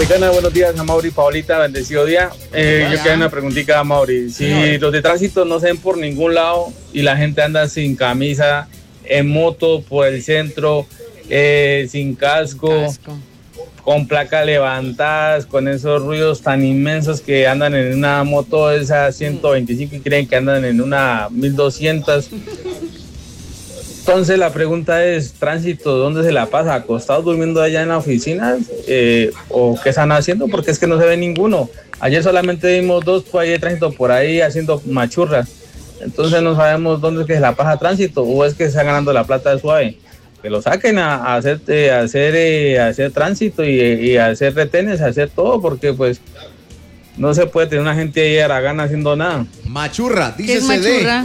Tropicana, buenos días a Mauri, Paolita, bendecido día. Yo quiero una preguntita a Mauri. Si los de tránsito no se ven por ningún lado y la gente anda sin camisa, en moto, por el centro, sin casco, con placas levantadas, con esos ruidos tan inmensos que andan en una moto esa 125 y creen que andan en una 1200. Entonces la pregunta es, tránsito, ¿dónde se la pasa? ¿Acostados durmiendo allá en la oficina? ¿O qué están haciendo? Porque es que no se ve ninguno. Ayer solamente vimos dos por ahí de tránsito por ahí haciendo machurras. Entonces no sabemos dónde es que se la pasa tránsito o es que se está ganando la plata de suave. Que lo saquen a hacer tránsito y a hacer retenes, a hacer todo, porque pues no se puede tener una gente ahí a la gana haciendo nada. Machurra, dice ¿Qué es machurra?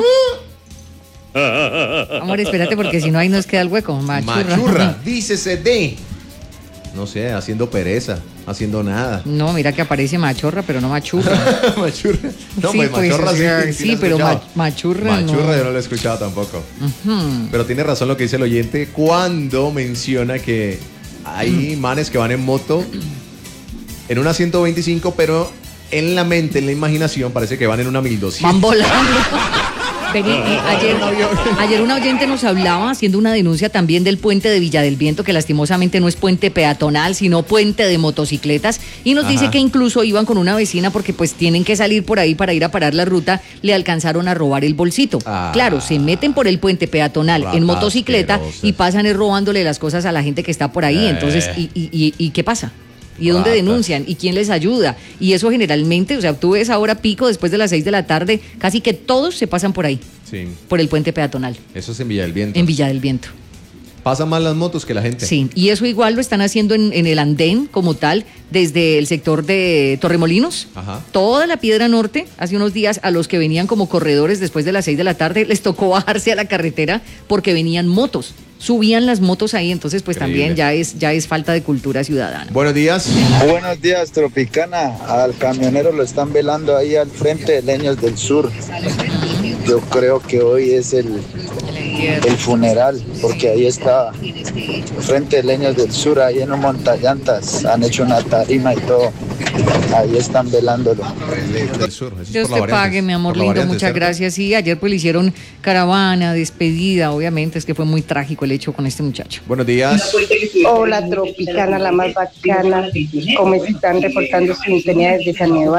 Amor, espérate porque si no ahí nos queda el hueco. Machurra, dícese de. No sé, haciendo pereza, haciendo nada. No, mira que aparece machorra, pero no machurra. Machurra. No, sí, pues machorra sí, pero machurra no. Machurra yo no lo he escuchado tampoco. Pero tiene razón lo que dice el oyente cuando menciona que hay manes que van en moto en una 125, pero en la mente, en la imaginación, parece que van en una 1200. Van volando. Ayer una oyente nos hablaba haciendo una denuncia también del puente de Villa del Viento, que lastimosamente no es puente peatonal, sino puente de motocicletas, y nos dice que incluso iban con una vecina porque pues tienen que salir por ahí para ir a parar la ruta, le alcanzaron a robar el bolsito. Claro, se meten por el puente peatonal en motocicleta y pasan robándole las cosas a la gente que está por ahí. Entonces, ¿y qué pasa? ¿Y dónde denuncian? ¿Y quién les ayuda? Y eso generalmente, o sea, tú ves ahora pico después de las 6 de la tarde, casi que todos se pasan por ahí, por el puente peatonal. Eso es en Villa del Viento. En Villa del Viento. Pasan más las motos que la gente. Sí, y eso igual lo están haciendo en el andén como tal, desde el sector de Torremolinos. Toda la Piedra Norte, hace unos días a los que venían como corredores después de las 6 de la tarde, les tocó bajarse a la carretera porque venían motos. Subían las motos ahí, entonces pues también ya es falta de cultura ciudadana. Buenos días. Buenos días, Tropicana. Al camionero lo están velando ahí al frente de Leños del Sur. Yo creo que hoy es el funeral, porque ahí está, frente de Leños del Sur, ahí en un montallantas, han hecho una tarima y todo. Ahí están velándolo. Dios te pague, mi amor lindo, muchas gracias. Sí, ayer pues le hicieron caravana, despedida, obviamente, es que fue muy trágico el hecho con este muchacho. Buenos días. Hola, Tropicana, la más bacana. ¿Cómo están reportando sintonía desde San Eduardo?